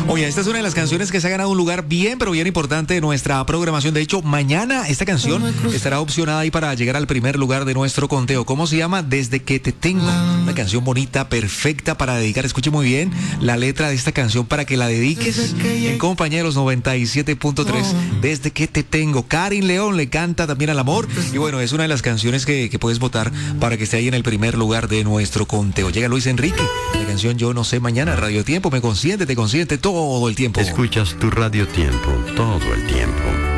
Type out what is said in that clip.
Oye, esta es una de las canciones que se ha ganado un lugar bien, pero bien importante en nuestra programación. De hecho, mañana esta canción estará opcionada ahí para llegar al primer lugar de nuestro conteo. ¿Cómo se llama? Desde que te tengo. Una canción bonita, perfecta para dedicar. Escuche muy bien la letra de esta canción para que la dediques en compañía de los 97.3. Desde que te tengo. Karin León le canta también al amor. Y bueno, es una de las canciones que puedes votar para que esté ahí en el primer lugar de nuestro conteo. Llega Luis Enrique. La canción Yo no sé mañana. Radio Tiempo me consiente, te consiente todo el tiempo. Escuchas tu Radio Tiempo todo el tiempo.